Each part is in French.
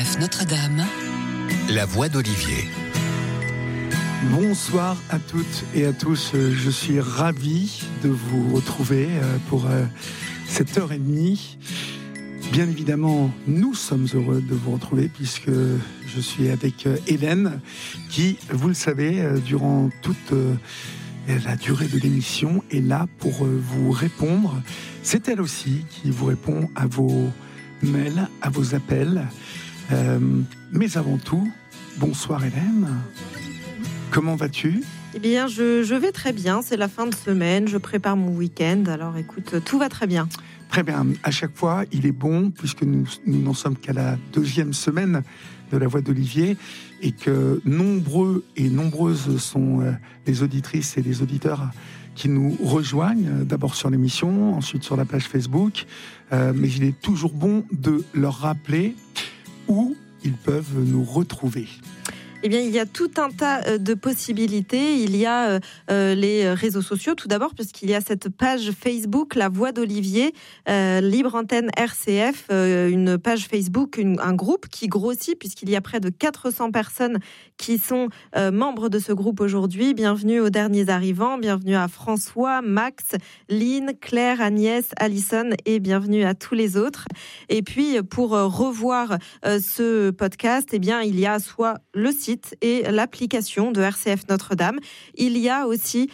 RCF Notre-Dame, la voix d'Olivier. Bonsoir à toutes et à tous, je suis ravi de vous retrouver pour cette heure et demie. Bien évidemment, nous sommes heureux de vous retrouver puisque je suis avec Hélène qui, vous le savez, durant toute la durée de l'émission est là pour vous répondre. C'est elle aussi qui vous répond à vos mails, à vos appels. Mais avant tout, bonsoir Hélène. Comment vas-tu ? Eh bien, je vais très bien. C'est la fin de semaine. Je prépare mon week-end. Alors, écoute, tout va très bien. Très bien. À chaque fois, il est bon, puisque nous n'en sommes qu'à la 2e semaine de la voix d'Olivier, et que nombreux et nombreuses sont les auditrices et les auditeurs qui nous rejoignent, d'abord sur l'émission, ensuite sur la page Facebook. Mais il est toujours bon de leur rappeler où ils peuvent nous retrouver. Eh bien, il y a tout un tas de possibilités. Il y a les réseaux sociaux, tout d'abord, puisqu'il y a cette page Facebook, La Voix d'Olivier, Libre Antenne RCF, une page Facebook, un groupe qui grossit, puisqu'il y a près de 400 personnes qui sont membres de ce groupe aujourd'hui. Bienvenue aux derniers arrivants, bienvenue à François, Max, Lynn, Claire, Agnès, Alison, et bienvenue à tous les autres. Et puis, pour revoir ce podcast, eh bien, il y a soit le site et l'application de RCF Notre-Dame. Il y a aussi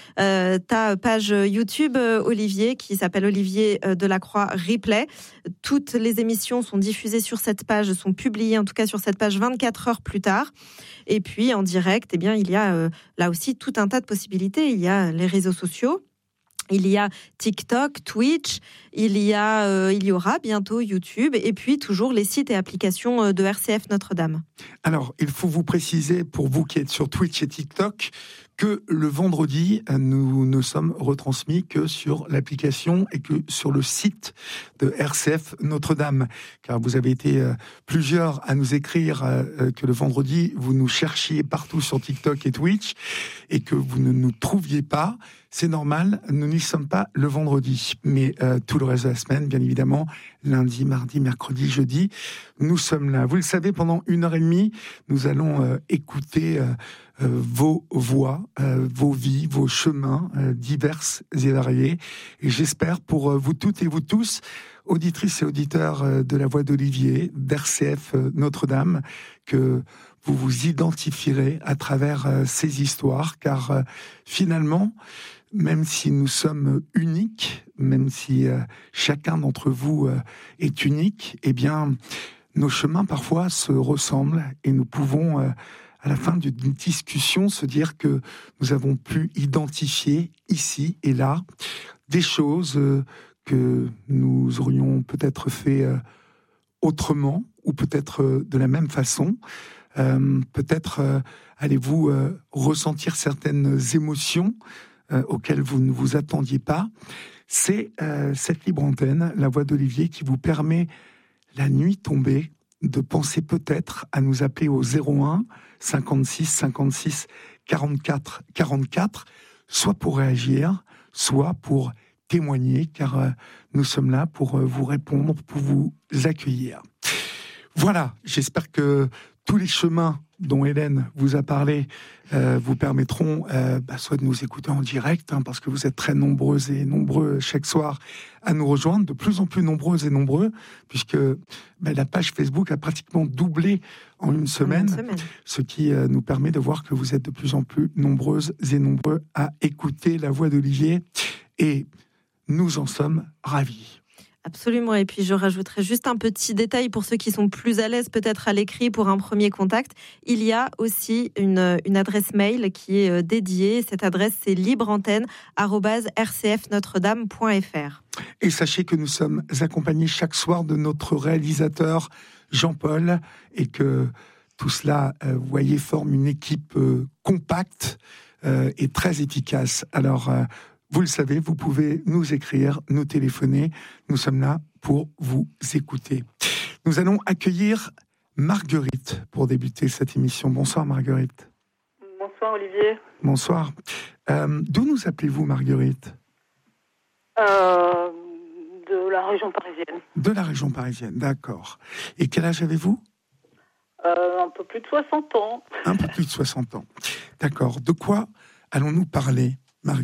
ta page YouTube, Olivier, qui s'appelle Olivier Delacroix Replay. Toutes les émissions sont diffusées sur cette page, sont publiées en tout cas sur cette page 24 heures plus tard. Et puis en direct, eh bien, il y a là aussi tout un tas de possibilités. Il y a les réseaux sociaux. Il y a TikTok, Twitch, il y aura bientôt YouTube, et puis toujours les sites et applications de RCF Notre-Dame. Alors, il faut vous préciser, pour vous qui êtes sur Twitch et TikTok, que le vendredi, nous ne sommes retransmis que sur l'application et que sur le site de RCF Notre-Dame. Car vous avez été plusieurs à nous écrire que le vendredi, vous nous cherchiez partout sur TikTok et Twitch et que vous ne nous trouviez pas. C'est normal, nous n'y sommes pas le vendredi. Mais tout le reste de la semaine, bien évidemment, lundi, mardi, mercredi, jeudi, nous sommes là. Vous le savez, pendant 1h30, nous allons écouter vos voix, vos vies, vos chemins divers et variés. Et j'espère pour vous toutes et vous tous, auditrices et auditeurs de la voix d'Olivier, d'RCF Notre-Dame, que vous vous identifierez à travers ces histoires, car finalement, même si nous sommes uniques, même si chacun d'entre vous est unique, eh bien, nos chemins parfois se ressemblent et nous pouvons, à la fin d'une discussion, se dire que nous avons pu identifier ici et là des choses que nous aurions peut-être fait autrement ou peut-être de la même façon. Peut-être allez-vous ressentir certaines émotions auxquelles vous ne vous attendiez pas. C'est cette libre antenne, la voix d'Olivier, qui vous permet, la nuit tombée, de penser peut-être à nous appeler au 01 56 56 44 44, soit pour réagir, soit pour témoigner, car nous sommes là pour vous répondre, pour vous accueillir. Voilà, j'espère que tous les chemins dont Hélène vous a parlé vous permettront soit de nous écouter en direct, parce que vous êtes très nombreuses et nombreux chaque soir à nous rejoindre, de plus en plus nombreuses et nombreux, puisque la page Facebook a pratiquement doublé en une semaine, ce qui nous permet de voir que vous êtes de plus en plus nombreuses et nombreux à écouter la voix d'Olivier, et nous en sommes ravis. Absolument, et puis je rajouterai juste un petit détail pour ceux qui sont plus à l'aise peut-être à l'écrit pour un premier contact. Il y a aussi une adresse mail qui est dédiée. Cette adresse, c'est libreantenne@rcfnotredame.fr. Et sachez que nous sommes accompagnés chaque soir de notre réalisateur Jean-Paul, et que tout cela, vous voyez, forme une équipe compacte et très efficace. Alors, vous le savez, vous pouvez nous écrire, nous téléphoner. Nous sommes là pour vous écouter. Nous allons accueillir Marguerite pour débuter cette émission. Bonsoir Marguerite. Bonsoir Olivier. Bonsoir. D'où nous appelez-vous Marguerite ? De la région parisienne. De la région parisienne, d'accord. Et quel âge avez-vous ? Un peu plus de 60 ans. Un peu plus de 60 ans. D'accord. De quoi allons-nous parler, Marguerite ?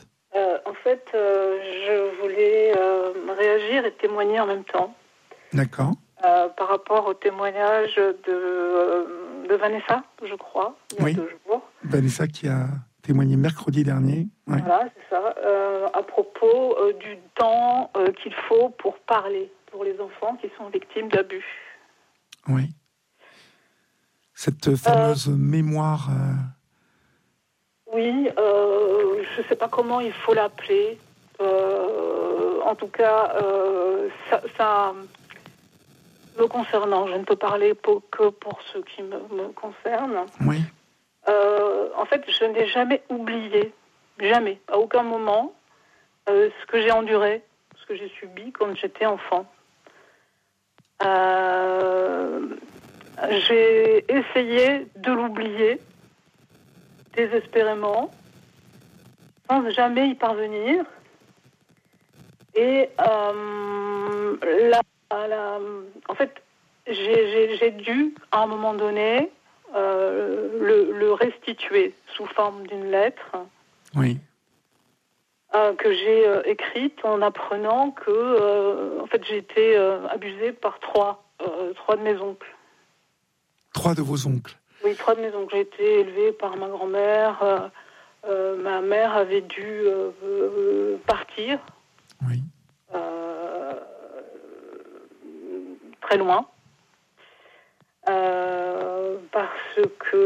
En fait, je voulais réagir et témoigner en même temps. D'accord. Par rapport au témoignage de Vanessa, je crois, il y a 2 jours. Vanessa qui a témoigné mercredi dernier. Ouais. Voilà, c'est ça. À propos du temps qu'il faut pour parler pour les enfants qui sont victimes d'abus. Oui. Cette fameuse mémoire. Oui, je ne sais pas comment il faut l'appeler. En tout cas, ça me concernant, je ne peux parler que pour ce qui me concerne. Oui. En fait, je n'ai jamais oublié, jamais, à aucun moment, ce que j'ai enduré, ce que j'ai subi quand j'étais enfant. J'ai essayé de l'oublier désespérément, sans jamais y parvenir. Et en fait, j'ai dû, à un moment donné, le restituer sous forme d'une lettre. Oui. Que j'ai écrite en apprenant que en fait, j'ai été abusée par 3 de mes oncles. 3 de vos oncles? Oui, 3 de mes oncles. J'ai été élevée par ma grand-mère. Ma mère avait dû partir. Oui. Très loin. Parce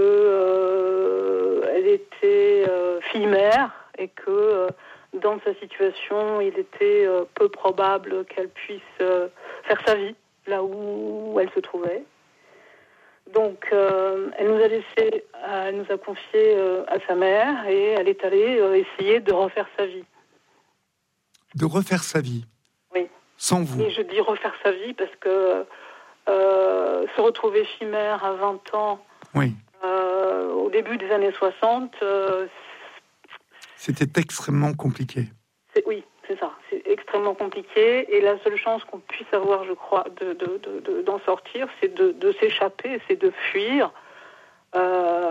que elle était fille-mère et que dans sa situation, il était peu probable qu'elle puisse faire sa vie là où elle se trouvait. Donc, elle nous a laissé, elle nous a confié à sa mère et elle est allée essayer de refaire sa vie. De refaire sa vie? Oui. Sans vous? Et je dis refaire sa vie parce que se retrouver fille-mère à 20 ans, oui. Au début des années 60, c'était extrêmement compliqué. Oui, c'est ça. C'est extrêmement compliqué. Et la seule chance qu'on puisse avoir, je crois, d'en sortir, c'est de s'échapper, c'est de fuir. Il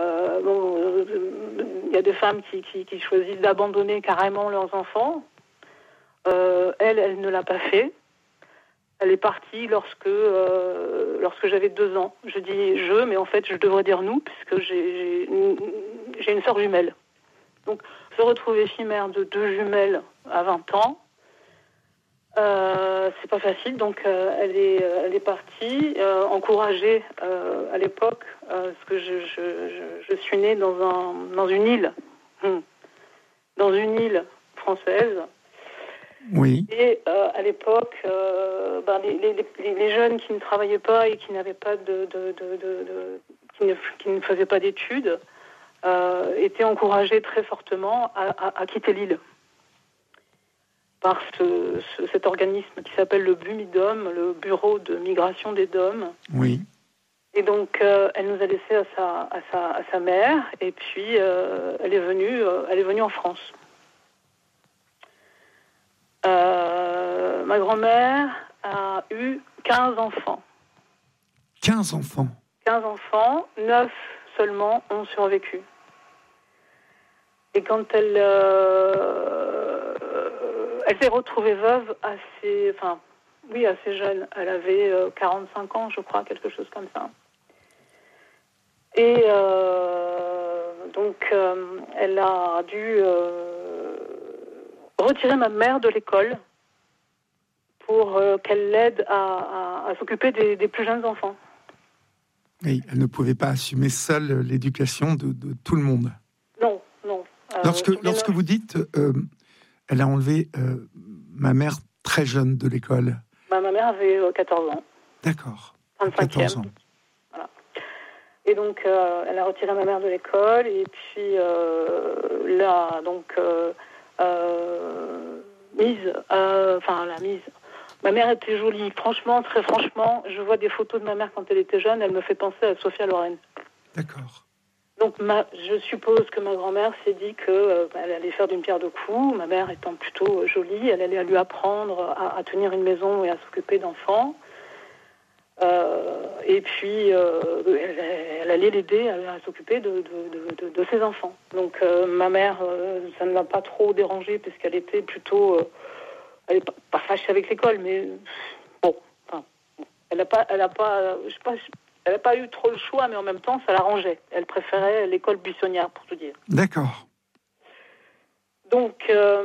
y a des femmes qui choisissent d'abandonner carrément leurs enfants. Elle ne l'a pas fait. Elle est partie lorsque j'avais 2 ans. Je dis je, mais en fait, je devrais dire nous, puisque j'ai une sœur jumelle. Donc, se retrouver fille-mère de 2 jumelles à 20 ans, c'est pas facile. Donc, elle est partie, encouragée à l'époque, parce que je suis née dans une île, française. Oui. Et à l'époque, les jeunes qui ne travaillaient pas et qui n'avaient pas qui ne faisaient pas d'études étaient encouragés très fortement à quitter l'île par cet organisme qui s'appelle le BUMIDOM, le Bureau de Migration des DOM. Oui. Et donc, elle nous a laissés à sa mère, et puis elle est venue en France. Ma grand-mère a eu 15 enfants. 15 enfants? 15 enfants, 9 seulement ont survécu. Et quand elle s'est retrouvée veuve assez jeune. Elle avait 45 ans, je crois, quelque chose comme ça. Et donc, elle a dû retirer ma mère de l'école pour qu'elle l'aide à s'occuper des plus jeunes enfants. Oui, elle ne pouvait pas assumer seule l'éducation de tout le monde. Non. Lorsque vous dites elle a enlevé ma mère très jeune de l'école. Ma mère avait 14 ans. D'accord. 35e. 14 ans. Voilà. Et donc, elle a retiré ma mère de l'école et puis la mise. Ma mère était jolie. Franchement, très franchement, je vois des photos de ma mère quand elle était jeune, elle me fait penser à Sophia Loren. D'accord. Donc, je suppose que ma grand-mère s'est dit qu'elle allait faire d'une pierre deux coups. Ma mère étant plutôt jolie, elle allait lui apprendre à tenir une maison et à s'occuper d'enfants. Et puis, elle allait l'aider à s'occuper de ses enfants. Donc, ma mère, ça ne l'a pas trop dérangée, parce qu'elle était plutôt... elle n'est pas fâchée avec l'école, mais bon, enfin, elle n'a pas eu trop le choix, mais en même temps, ça l'arrangeait. Elle préférait l'école buissonnière, pour tout dire. D'accord. Donc,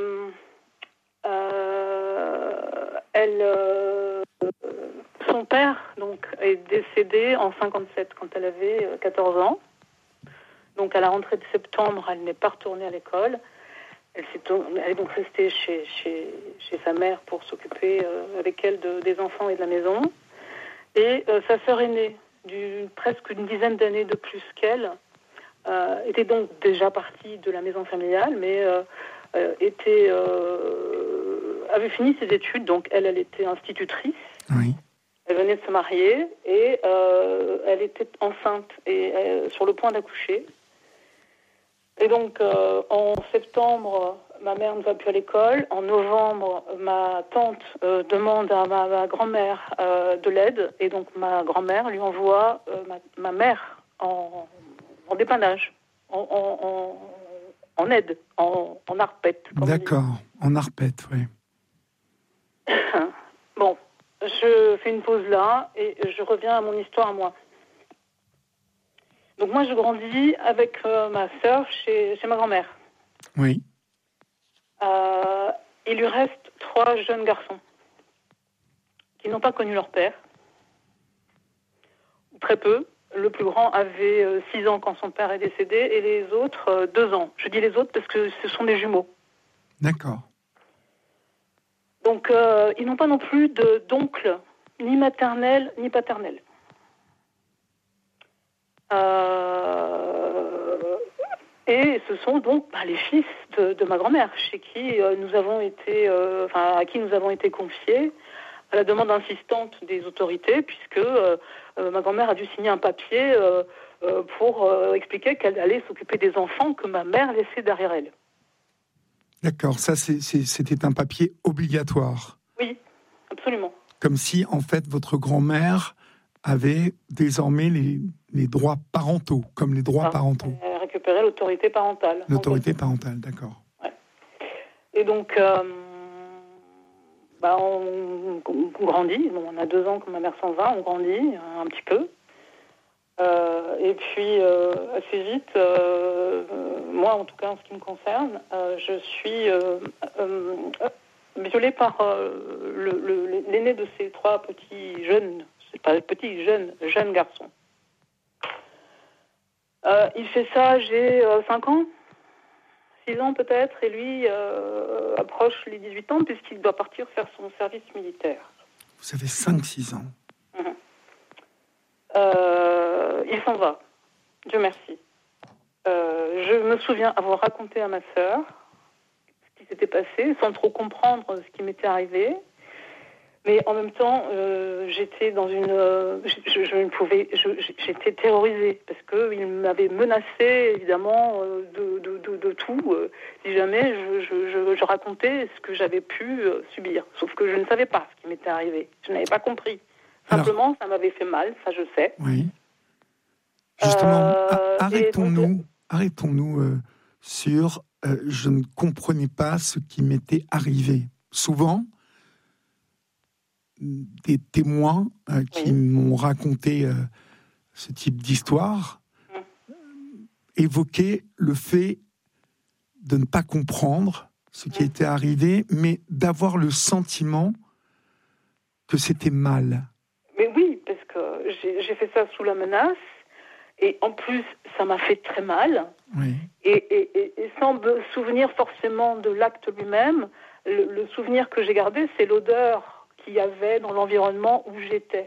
son père donc, est décédé en 57, quand elle avait 14 ans. Donc, à la rentrée de septembre, elle n'est pas retournée à l'école. Elle est donc restée chez sa mère pour s'occuper avec elle des enfants et de la maison. Et sa sœur aînée, presque une dizaine d'années de plus qu'elle, était donc déjà partie de la maison familiale, mais avait fini ses études. Donc elle était institutrice. Oui. Elle venait de se marier et elle était enceinte et sur le point d'accoucher. Et donc, en septembre, ma mère ne va plus à l'école. En novembre, ma tante demande à ma grand-mère de l'aide. Et donc, ma grand-mère lui envoie ma mère en dépannage, en aide, en arpette. D'accord, en arpette, oui. Bon, je fais une pause là et je reviens à mon histoire à moi. Donc moi, je grandis avec ma sœur chez ma grand-mère. Oui. Il lui reste 3 jeunes garçons qui n'ont pas connu leur père. Très peu. Le plus grand avait 6 ans quand son père est décédé et les autres 2 ans. Je dis les autres parce que ce sont des jumeaux. D'accord. Donc ils n'ont pas non plus d'oncle, ni maternel, ni paternel. Et ce sont donc les fils de ma grand-mère, chez qui nous avons été, à qui nous avons été confiés à la demande insistante des autorités, puisque ma grand-mère a dû signer un papier pour expliquer qu'elle allait s'occuper des enfants que ma mère laissait derrière elle. D'accord, ça c'était un papier obligatoire. Oui, absolument. Comme si, en fait, votre grand-mère avait désormais les droits parentaux, comme les droits parentaux. Elle récupérait l'autorité parentale. L'autorité parentale, d'accord. Ouais. Et donc, on grandit. Bon, on a 2 ans quand ma mère s'en va, on grandit un petit peu. Et puis, assez vite, moi, en tout cas, en ce qui me concerne, je suis violée par l'aîné de ces 3 petits jeunes, c'est pas petits, jeunes garçons. Il fait ça, j'ai 5 ans, 6 ans peut-être, et lui approche les 18 ans puisqu'il doit partir faire son service militaire. Vous avez 5-6 ans. Il s'en va, Dieu merci. Je me souviens avoir raconté à ma sœur ce qui s'était passé, sans trop comprendre ce qui m'était arrivé. Mais en même temps, j'étais dans j'étais terrorisée parce qu'il m'avait menacé évidemment de tout si jamais je racontais ce que j'avais pu subir. Sauf que je ne savais pas ce qui m'était arrivé. Je n'avais pas compris. Simplement, ça m'avait fait mal, ça je sais. Oui. Justement, arrêtons-nous sur je ne comprenais pas ce qui m'était arrivé. Souvent, des témoins qui m'ont raconté ce type d'histoire évoquaient le fait de ne pas comprendre ce qui était arrivé, mais d'avoir le sentiment que c'était mal. Mais oui, parce que j'ai fait ça sous la menace, et en plus, ça m'a fait très mal. Oui. Et sans me souvenir forcément de l'acte lui-même, le souvenir que j'ai gardé, c'est l'odeur qu'il y avait dans l'environnement où j'étais.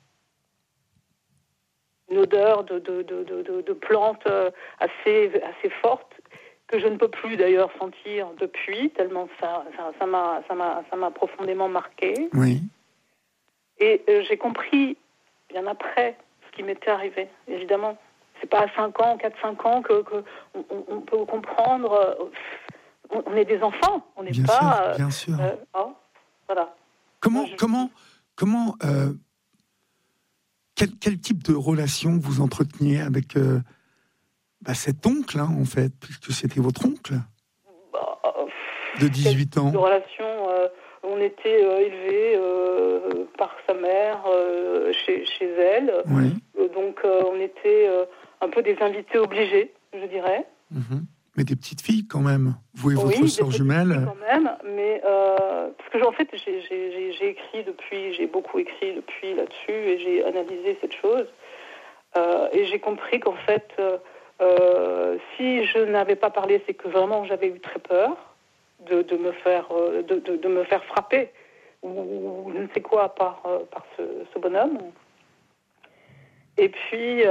Une odeur de plantes assez forte, que je ne peux plus d'ailleurs sentir depuis, tellement ça m'a profondément marquée. Oui. Et j'ai compris, bien après, ce qui m'était arrivé, évidemment. C'est pas à 4-5 ans qu'on peut comprendre. On est des enfants, on n'est pas... Bien sûr. Voilà. quel type de relation vous entreteniez avec cet oncle, hein, en fait, puisque c'était votre oncle de 18 ans. De relation, on était élevés par sa mère chez elle. Oui. Donc on était un peu des invités obligés, je dirais. Mm-hmm. Mais des petites filles quand même. Vous et Oui, votre sœur jumelle. Quand même, mais parce que en fait j'ai beaucoup écrit depuis là-dessus et j'ai analysé cette chose et j'ai compris qu'en fait si je n'avais pas parlé, c'est que vraiment j'avais eu très peur de me faire frapper ou je ne sais quoi par ce bonhomme. Et puis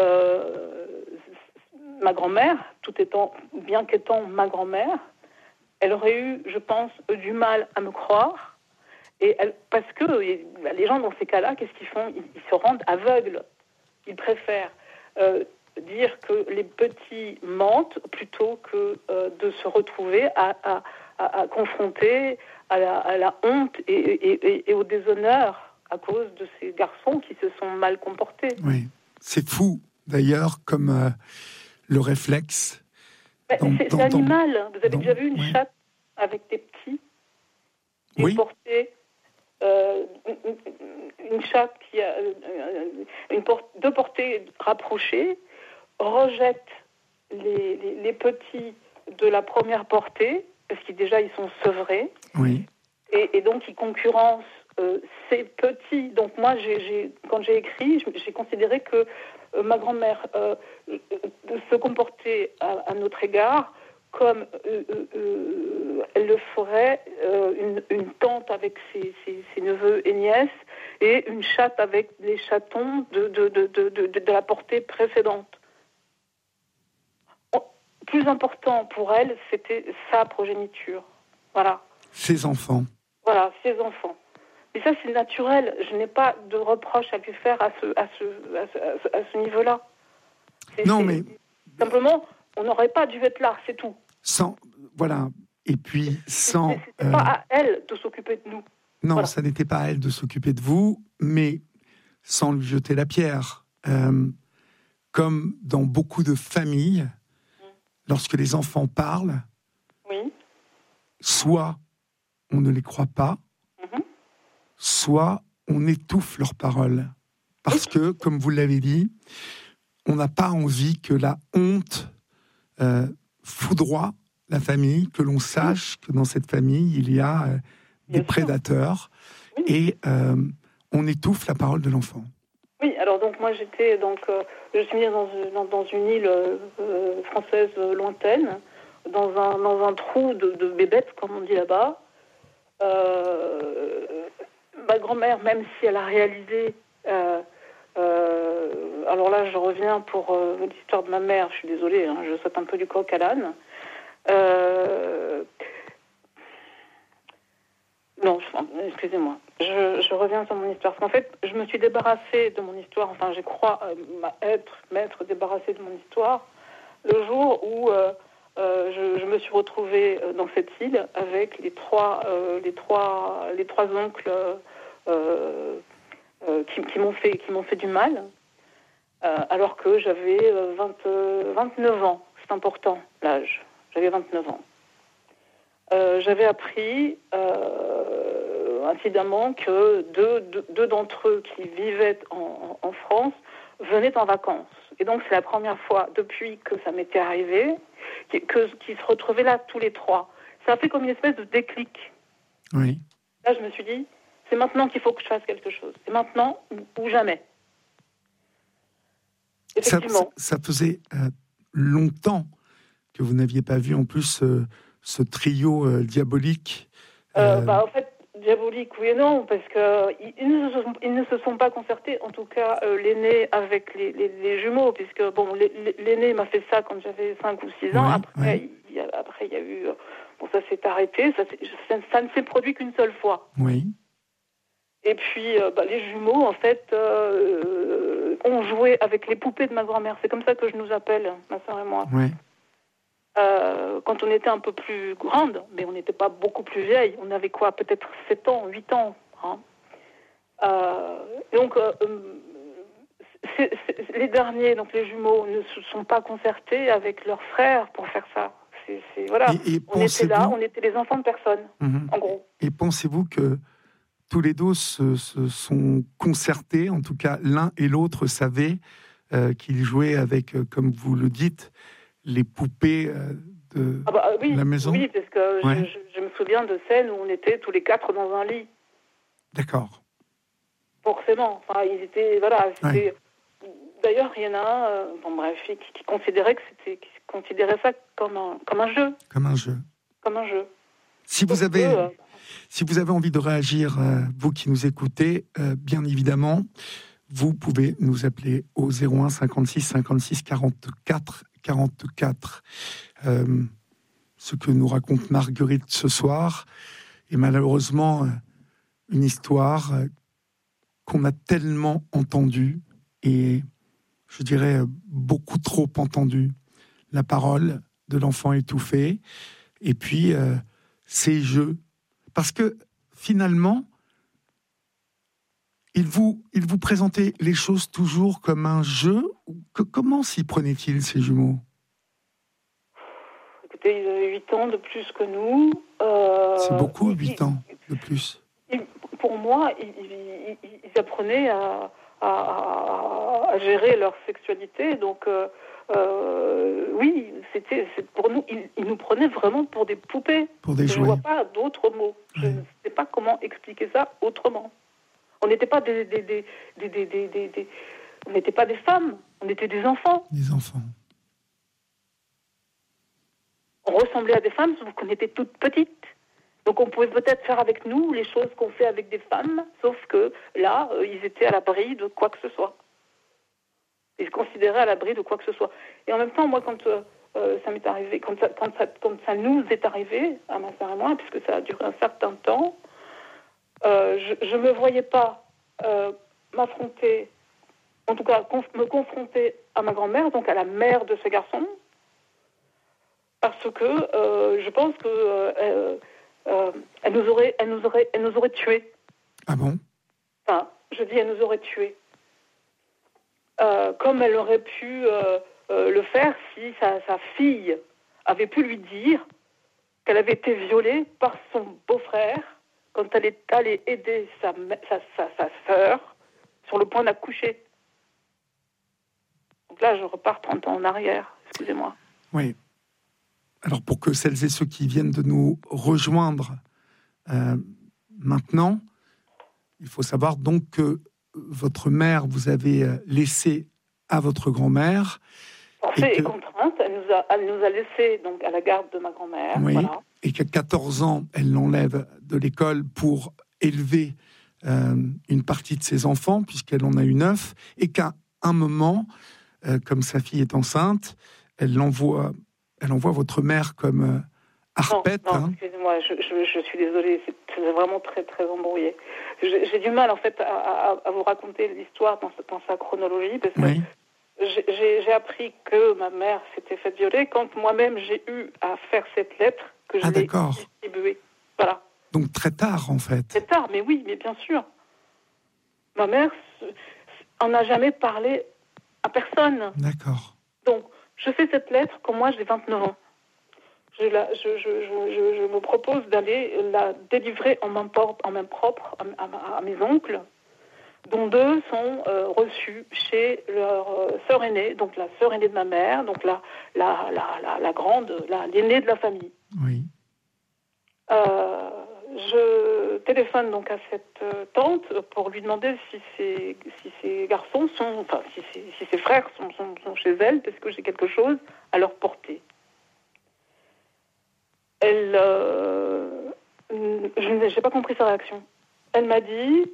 ma grand-mère, bien qu'étant ma grand-mère, elle aurait eu, je pense, du mal à me croire. Parce que les gens dans ces cas-là, qu'est-ce qu'ils font ? Ils se rendent aveugles. Ils préfèrent dire que les petits mentent plutôt que de se retrouver à confronter à la honte et au déshonneur à cause de ces garçons qui se sont mal comportés. Oui, c'est fou d'ailleurs comme le réflexe. C'est animal. Vous avez déjà vu une chatte avec des petits oui. Portée, une chatte qui a deux portées rapprochées rejette les petits de la première portée parce qu'ils déjà ils sont sevrés. Oui. Et donc ils concurrencent ces petits. Donc moi quand j'ai écrit, j'ai considéré que ma grand-mère se comportait à notre égard comme elle le ferait une tante avec ses neveux et nièces et une chatte avec les chatons de la portée précédente. Plus important pour elle, c'était sa progéniture. Voilà. Ses enfants. Voilà, ses enfants. Mais ça, c'est naturel. Je n'ai pas de reproche à lui faire à ce niveau-là. Mais simplement, on n'aurait pas dû être là, c'est tout. Voilà. Et puis sans. C'était pas à elle de s'occuper de nous. Non, voilà. Ça n'était pas à elle de s'occuper de vous, mais sans lui jeter la pierre. Comme dans beaucoup de familles, lorsque les enfants parlent, oui. Soit on ne les croit pas, soit on étouffe leurs paroles. Parce que, comme vous l'avez dit, on n'a pas envie que la honte foudroie la famille, que l'on sache que dans cette famille, il y a des prédateurs, et on étouffe la parole de l'enfant. Oui, alors donc moi je suis née dans une île française lointaine, dans un trou de bébête, comme on dit là-bas. Ma grand-mère, même si elle a réalisé, alors là je reviens pour l'histoire de ma mère, je suis désolée, hein, je saute un peu du coq à l'âne. Non, excusez-moi. Je reviens sur mon histoire. Parce qu'en fait, je me suis débarrassée de mon histoire. Enfin, je crois m'être débarrassée de mon histoire le jour où je me suis retrouvée dans cette île avec les trois oncles qui m'ont fait du mal, alors que j'avais 29 ans. C'est important l'âge. J'avais 29 ans. J'avais appris incidemment que deux d'entre eux qui vivaient en France venaient en vacances. Et donc c'est la première fois depuis que ça m'était arrivé qu'ils se retrouvaient là tous les trois. Ça a fait comme une espèce de déclic. Oui. Là je me suis dit, c'est maintenant qu'il faut que je fasse quelque chose. C'est maintenant ou jamais. Effectivement. Ça faisait longtemps que vous n'aviez pas vu en plus ce trio diabolique. En fait, diabolique, oui et non, parce qu'ils ne se sont pas concertés, en tout cas l'aîné avec les jumeaux, puisque l'aîné m'a fait ça quand j'avais 5 ou 6 ans. Après, il y a eu... ça s'est arrêté, ça ne s'est produit qu'une seule fois. Oui. Et puis, les jumeaux, en fait, ont joué avec les poupées de ma grand-mère. C'est comme ça que je nous appelle, ma soeur et moi. Oui. Quand on était un peu plus grande, mais on n'était pas beaucoup plus vieille, on avait quoi, peut-être 7 ans, 8 ans. Hein. Donc, les derniers, donc les jumeaux, ne se sont pas concertés avec leurs frères pour faire ça. Voilà. Et on était là, on était les enfants de personne, en gros. Et pensez-vous que tous les deux se sont concertés, en tout cas l'un et l'autre savaient qu'ils jouaient avec, comme vous le dites, les poupées de la maison? Oui, parce que je me souviens de scènes où on était tous les quatre dans un lit. D'accord. Forcément. Enfin, ils étaient... Voilà, c'était... D'ailleurs, il y en a un, qui considérait ça comme un jeu. Comme un jeu. Comme un jeu. Si vous avez envie de réagir, vous qui nous écoutez, bien évidemment, vous pouvez nous appeler au 01 56 56 44 44. Ce que nous raconte Marguerite ce soir est malheureusement une histoire qu'on a tellement entendue, et je dirais beaucoup trop entendue. La parole de l'enfant étouffé, et puis ces jeux. Parce que finalement, il vous présentait les choses toujours comme un jeu. Comment s'y prenaient-ils, ces jumeaux? Écoutez, ils avaient 8 ans de plus que nous. C'est beaucoup, 8 ans de plus. Pour moi, ils apprenaient à gérer leur sexualité. Donc, oui, pour nous, ils nous prenaient vraiment pour des poupées. Pour des jouets. Je ne vois pas d'autres mots. Je ne sais pas comment expliquer ça autrement. On n'était pas on n'était pas des femmes, on était des enfants. Des enfants. On ressemblait à des femmes, sauf qu'on était toutes petites. Donc on pouvait peut-être faire avec nous les choses qu'on fait avec des femmes, sauf que là, ils étaient à l'abri de quoi que ce soit. Ils se considéraient à l'abri de quoi que ce soit. Et en même temps, moi, quand ça m'est arrivé, quand ça nous est arrivé, à ma sœur et moi, puisque ça a duré un certain temps, je ne me voyais pas m'affronter, en tout cas me confronter à ma grand-mère, donc à la mère de ce garçon, parce que je pense que elle nous aurait tués. Ah bon? Enfin, je dis elle nous aurait tués. Comme elle aurait pu le faire si sa fille avait pu lui dire qu'elle avait été violée par son beau-frère quand elle est allée aider sa sœur sur le point d'accoucher. Donc là, je repars 30 ans en arrière, excusez-moi. Oui. Alors, pour que celles et ceux qui viennent de nous rejoindre maintenant, il faut savoir donc que votre mère vous avait laissé à votre grand-mère. Forcée et contrainte, elle nous a laissés donc à la garde de ma grand-mère. Oui, voilà. Et qu'à 14 ans, elle l'enlève de l'école pour élever une partie de ses enfants, puisqu'elle en a eu 9, et qu'à un moment, comme sa fille est enceinte, elle envoie votre mère comme harpette. Non, excusez-moi, je suis désolée, c'est vraiment très, très embrouillé. J'ai du mal, en fait, à vous raconter l'histoire dans sa chronologie, parce que j'ai appris que ma mère s'était faite violer quand moi-même j'ai eu à faire cette lettre que je l'ai distribuée. Voilà. Donc très tard, en fait. Très tard, mais oui, mais bien sûr. Ma mère en a jamais parlé à personne. D'accord. Donc, je fais cette lettre quand moi j'ai 29 ans. Je me propose d'aller la délivrer en main propre à mes oncles, dont 2 sont reçus chez leur sœur aînée, donc la sœur aînée de ma mère, donc la grande, l'aînée de la famille. Oui. Je téléphone donc à cette tante pour lui demander si ses garçons si ses frères sont chez elle, parce que j'ai quelque chose à leur porter. Elle, je n'ai pas compris sa réaction. Elle m'a dit,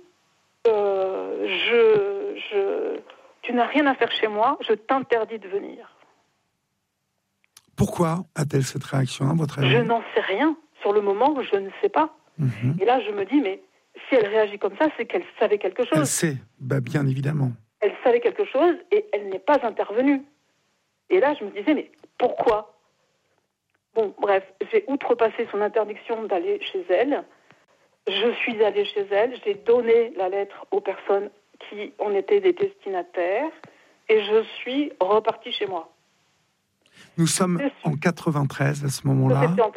tu n'as rien à faire chez moi, je t'interdis de venir. Pourquoi a-t-elle cette réaction, à votre avis? Je n'en sais rien. Sur le moment, je ne sais pas. Mm-hmm. Et là, je me dis, mais si elle réagit comme ça, c'est qu'elle savait quelque chose. Elle sait, bien évidemment. Elle savait quelque chose et elle n'est pas intervenue. Et là, je me disais, mais pourquoi? Bon, bref, j'ai outrepassé son interdiction d'aller chez elle. Je suis allée chez elle, j'ai donné la lettre aux personnes qui en étaient des destinataires. et je suis repartie chez moi. Nous sommes en 93 à ce moment-là. C'était en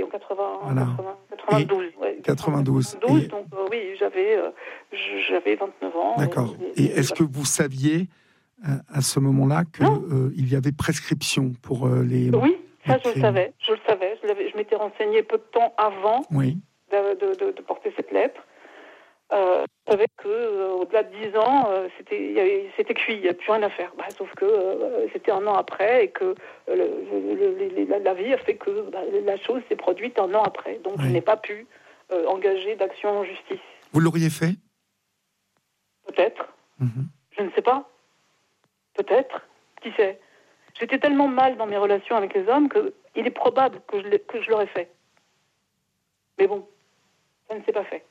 92. Ouais, 92. Donc oui, j'avais 29 ans. D'accord. Et est-ce que vous saviez à ce moment-là qu'il y avait prescription pour les... Oui, ça je le savais. Je m'étais renseignée peu de temps avant de porter cette lettre. Je savais qu'au-delà de 10 ans, c'était cuit, il n'y a plus rien à faire. Sauf que c'était un an après et que la vie a fait que la chose s'est produite un an après. Donc je n'ai pas pu engager d'action en justice. Vous l'auriez fait ? Peut-être. Je ne sais pas. Peut-être. Qui sait ? J'étais tellement mal dans mes relations avec les hommes qu'il est probable que je l'aurais fait. Mais bon, ça ne s'est pas fait.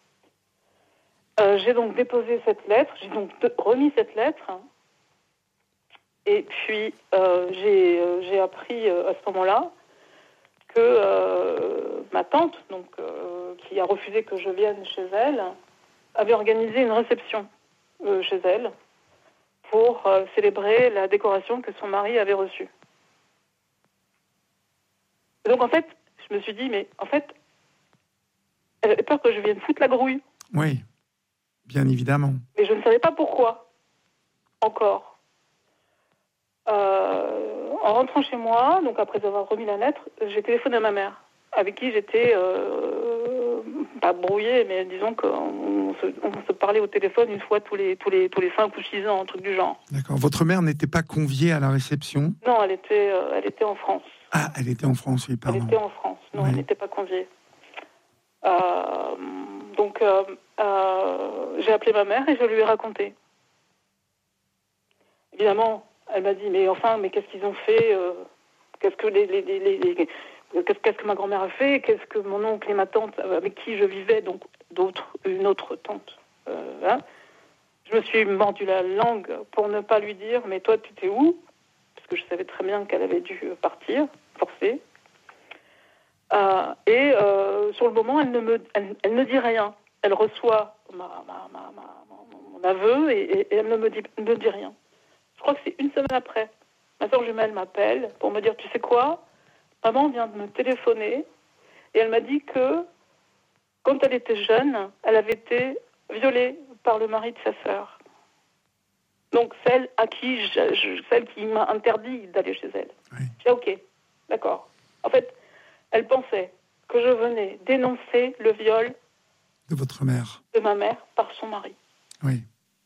J'ai donc déposé cette lettre, j'ai donc remis cette lettre, et puis j'ai appris à ce moment-là que ma tante, donc, qui a refusé que je vienne chez elle, avait organisé une réception chez elle pour célébrer la décoration que son mari avait reçue. Et donc en fait, je me suis dit, mais en fait, elle avait peur que je vienne foutre la grouille. Oui. Bien évidemment. Mais je ne savais pas pourquoi, encore. En rentrant chez moi, donc après avoir remis la lettre, j'ai téléphoné à ma mère, avec qui j'étais pas brouillée, mais disons qu'on se parlait au téléphone une fois tous les 5 ou 6 ans, un truc du genre. D'accord. Votre mère n'était pas conviée à la réception ? Non, elle était en France. Ah, elle était en France, oui, pardon. Elle était en France, non, oui. Elle n'était pas conviée. Donc, j'ai appelé ma mère et je lui ai raconté. Évidemment, elle m'a dit, mais qu'est-ce qu'ils ont fait qu'est-ce que ma grand-mère a fait? Qu'est-ce que mon oncle et ma tante, avec qui je vivais, donc une autre tante, je me suis mordu la langue pour ne pas lui dire, mais toi, tu étais où? Parce que je savais très bien qu'elle avait dû partir, forcée. Sur le moment, elle ne dit rien. Elle reçoit mon aveu et elle ne me dit rien. Je crois que c'est une semaine après. Ma soeur jumelle m'appelle pour me dire, tu sais quoi, maman vient de me téléphoner et elle m'a dit que quand elle était jeune, elle avait été violée par le mari de sa sœur. Donc celle qui m'a interdit d'aller chez elle. Oui. J'ai dit, ok, d'accord. En fait, elle pensait que je venais dénoncer le viol de votre mère, de ma mère par son mari. Oui.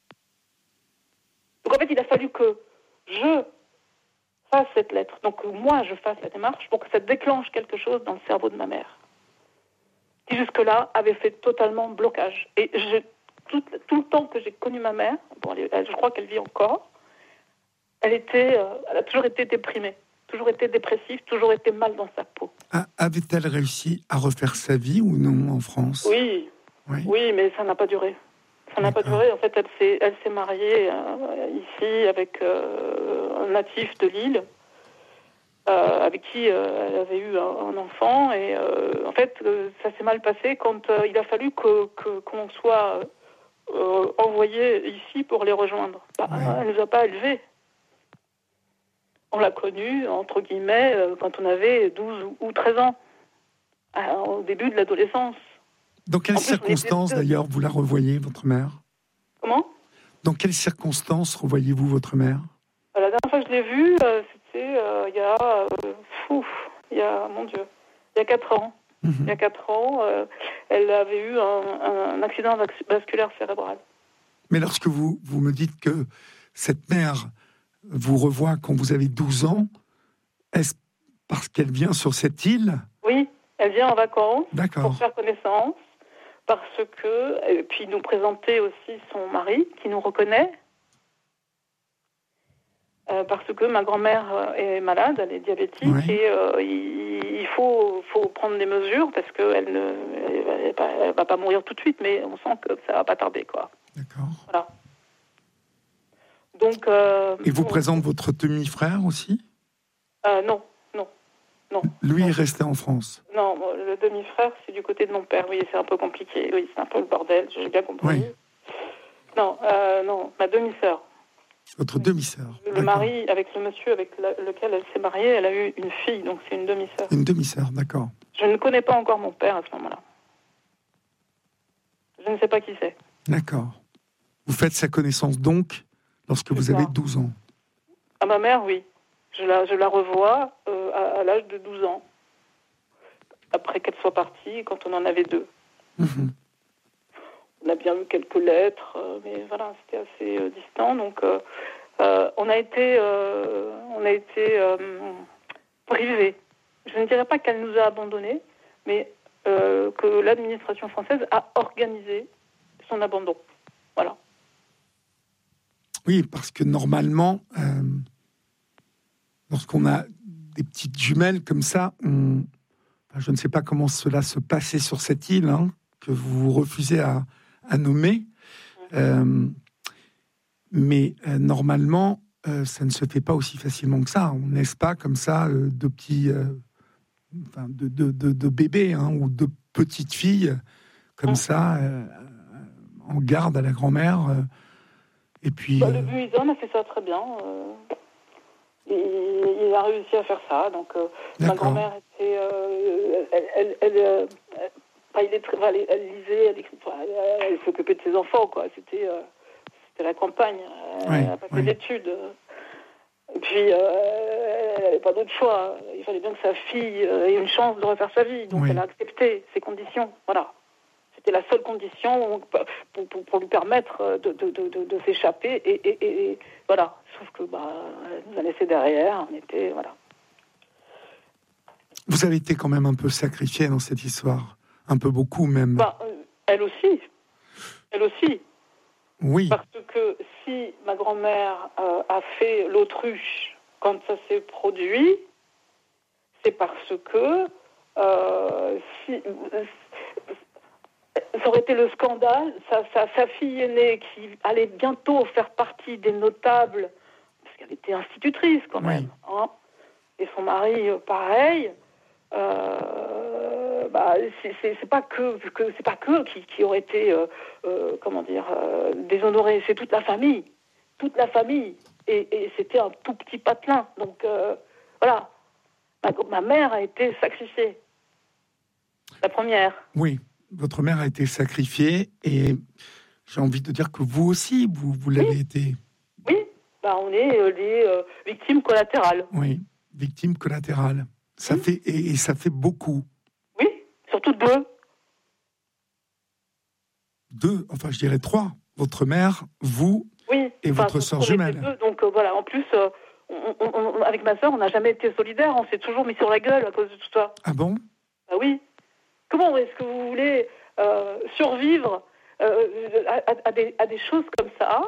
Donc en fait, il a fallu que je fasse cette lettre, donc que moi je fasse la démarche pour que ça déclenche quelque chose dans le cerveau de ma mère, qui jusque-là avait fait totalement blocage. Et tout le temps que j'ai connu ma mère, je crois qu'elle vit encore, elle a toujours été déprimée, toujours été dépressive, toujours été mal dans sa peau. Avait-elle réussi à refaire sa vie ou non en France ? Oui, mais ça n'a pas duré. Ça n'a pas duré. En fait, elle s'est mariée ici avec un natif de Lille, avec qui elle avait eu un enfant. Et en fait, ça s'est mal passé quand il a fallu qu'on soit envoyé ici pour les rejoindre. Elle ne nous a pas élevés. On l'a connue, entre guillemets, quand on avait 12 ou 13 ans, au début de l'adolescence. Dans quelles circonstances, d'ailleurs, vous la revoyez, votre mère ? Comment ? Dans quelles circonstances revoyez-vous votre mère ? La dernière fois que je l'ai vue, c'était il y a 4 ans. Il y a 4 ans, elle avait eu un accident vasculaire cérébral. Mais lorsque vous me dites que cette mère vous revoit quand vous avez 12 ans, est-ce parce qu'elle vient sur cette île ? Oui, elle vient en vacances. D'accord. Pour faire connaissance, et puis nous présenter aussi son mari qui nous reconnaît, parce que ma grand-mère est malade, elle est diabétique, et il faut prendre des mesures parce qu'elle ne va pas mourir tout de suite, mais on sent que ça va pas tarder, quoi. D'accord. Voilà. Donc, et vous présente votre demi-frère aussi ? Non. Lui est resté en France. Non, le demi-frère, c'est du côté de mon père. Oui, c'est un peu compliqué. Oui, c'est un peu le bordel, j'ai bien compris. Oui. Non, ma demi-sœur. Votre demi-sœur. Le mari, avec le monsieur avec lequel elle s'est mariée, elle a eu une fille, donc c'est une demi-sœur. Une demi-sœur, d'accord. Je ne connais pas encore mon père à ce moment-là. Je ne sais pas qui c'est. D'accord. Vous faites sa connaissance donc lorsque vous avez 12 ans. À ma mère, oui. Je la revois à l'âge de 12 ans. Après qu'elle soit partie, quand on en avait 2. Mhm. On a bien eu quelques lettres, mais voilà, c'était assez distant. Donc, on a été privés. Je ne dirais pas qu'elle nous a abandonnés, mais que l'administration française a organisé son abandon. Voilà. Oui, parce que normalement, lorsqu'on a des petites jumelles comme ça, je ne sais pas comment cela se passait sur cette île, que vous refusez à nommer, mais normalement, ça ne se fait pas aussi facilement que ça. On ne laisse pas comme ça de petits, de bébés ou de petites filles comme ça en garde à la grand-mère. Et puis, le Buisan a fait ça très bien. Il a réussi à faire ça. Donc, ma grand-mère était, elle lisait, elle s'occupait de ses enfants, quoi. C'était la campagne. Elle n'a pas fait d'études. Et puis, elle n'avait pas d'autre choix. Il fallait bien que sa fille ait une chance de refaire sa vie. Donc, elle a accepté ces conditions. Voilà. C'était la seule condition pour lui permettre de s'échapper. Et voilà. Sauf que, elle nous a laissé derrière. On était, voilà. Vous avez été quand même un peu sacrifiée dans cette histoire. Un peu beaucoup, même. Elle aussi. Elle aussi. Oui. Parce que si ma grand-mère a fait l'autruche quand ça s'est produit, c'est parce que ça aurait été le scandale. Sa fille aînée qui allait bientôt faire partie des notables, parce qu'elle était institutrice quand même, et son mari pareil. C'est pas que qui aurait été déshonoré, c'est toute la famille, et c'était un tout petit patelin. Donc voilà, ma mère a été sacrifiée, la première. Oui, votre mère a été sacrifiée, et j'ai envie de dire que vous aussi, vous l'avez été. Oui, on est les victimes collatérales. Oui, victimes collatérales. Ça fait, et ça fait beaucoup. Oui, surtout 2. 2, enfin je dirais 3. Votre mère, vous et votre sœur jumelle. 2, donc voilà, en plus, avec ma sœur, on n'a jamais été solidaires, on s'est toujours mis sur la gueule à cause de tout ça. Ah bon ? Oui. Comment est-ce que vous voulez survivre à des choses comme ça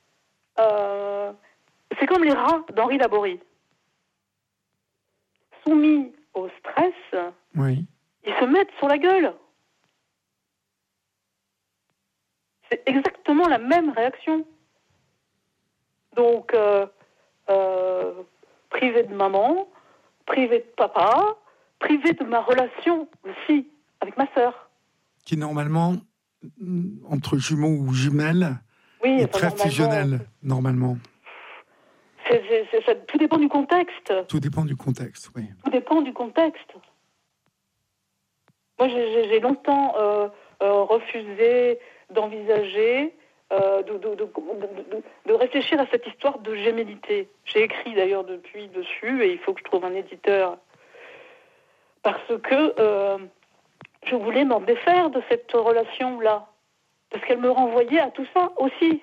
C'est comme les rats d'Henri Laborie. Soumis au stress, ils se mettent sur la gueule. C'est exactement la même réaction. Donc, privé de maman, privé de papa, privé de ma relation aussi avec ma sœur. Qui normalement, entre jumeaux ou jumelles, est très fusionnelle, normalement. Tout dépend du contexte. Tout dépend du contexte, oui. Tout dépend du contexte. Moi, j'ai longtemps refusé d'envisager, de réfléchir à cette histoire de gémellité. J'ai écrit d'ailleurs depuis dessus, et il faut que je trouve un éditeur. Parce que je voulais m'en défaire de cette relation-là. Parce qu'elle me renvoyait à tout ça aussi.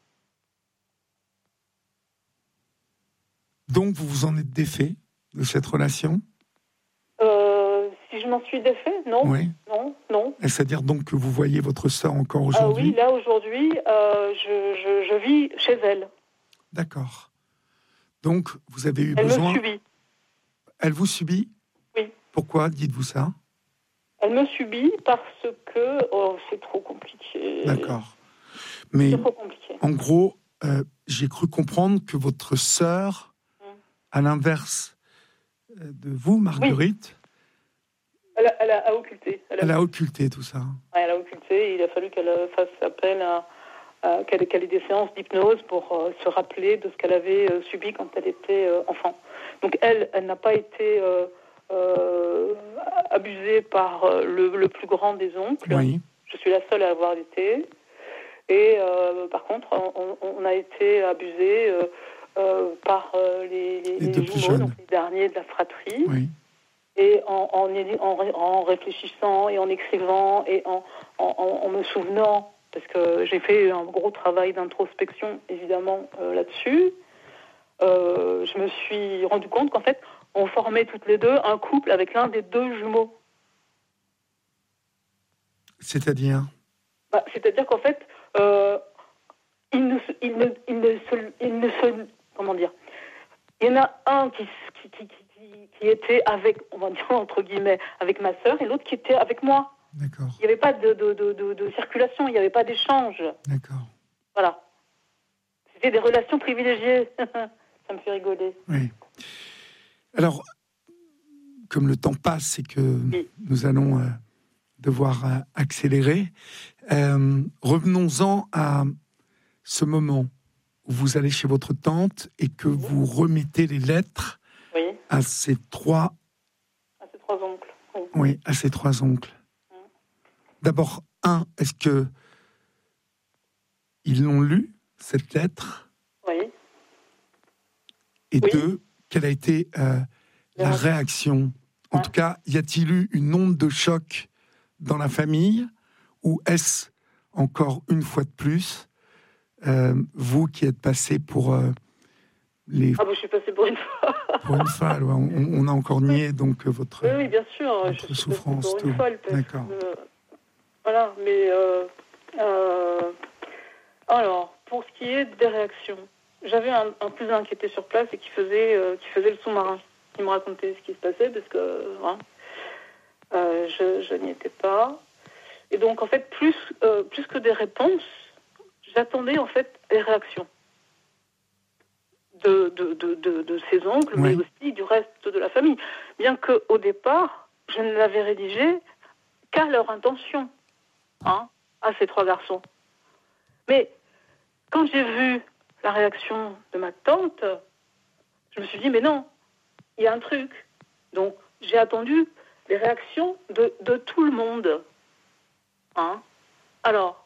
Donc, vous vous en êtes défait de cette relation ? Si je m'en suis défait, non. Oui. Non. Et c'est-à-dire donc que vous voyez votre sœur encore aujourd'hui ? Oui, là, aujourd'hui, je vis chez elle. D'accord. Donc, vous avez eu besoin... Elle me subit. Elle vous subit ? Oui. Pourquoi dites-vous ça ? Elle me subit parce que... c'est trop compliqué. D'accord. Mais, c'est trop compliqué. En gros, j'ai cru comprendre que votre sœur, à l'inverse de vous, Marguerite... Elle a occulté. Elle a occulté tout ça. Ouais, elle a occulté. Il a fallu qu'elle fasse appel qu'elle ait des séances d'hypnose pour se rappeler de ce qu'elle avait subi quand elle était enfant. Donc elle n'a pas été abusée par le plus grand des oncles. Oui. Je suis la seule à avoir été. Et par contre, on a été abusés par les jumeaux, donc les derniers de la fratrie. Oui. Et en réfléchissant et en écrivant et en me souvenant, parce que j'ai fait un gros travail d'introspection, évidemment, là-dessus, je me suis rendu compte qu'en fait, on formait toutes les deux un couple avec l'un des deux jumeaux. C'est-à-dire ? C'est-à-dire qu'en fait, comment dire, il y en a un qui était avec, on va dire entre guillemets, avec ma sœur, et l'autre qui était avec moi. D'accord. Il n'y avait pas de circulation, il n'y avait pas d'échange. D'accord. Voilà. C'était des relations privilégiées. Ça me fait rigoler. Oui. Alors, comme le temps passe et que oui. Nous allons devoir accélérer, revenons-en à ce moment où vous allez chez votre tante et que vous remettez les lettres à ces trois oncles. Oui, à ces trois oncles. D'abord, est-ce que ils l'ont lu, cette lettre ? Oui. Et deux, quelle a été la réaction ? En tout cas, y a-t-il eu une onde de choc dans la famille ? Ou est-ce, encore une fois de plus, vous qui êtes passé pour les... Ah, je suis passée pour une fois. Pour une fois, on a encore nié donc votre, oui, bien sûr, votre souffrance. Pour une folle, d'accord. Voilà, mais alors, pour ce qui est des réactions, j'avais un cousin qui était sur place et qui faisait le sous-marin, qui me racontait ce qui se passait, parce que je n'y étais pas. Et donc, en fait, plus que des réponses, j'attendais en fait les réactions de ses oncles, mais aussi du reste de la famille. Bien qu'au départ, je ne l'avais rédigé qu'à leur intention, à ces trois garçons. Mais quand j'ai vu la réaction de ma tante, je me suis dit, mais non, il y a un truc. Donc, j'ai attendu les réactions de tout le monde. Alors,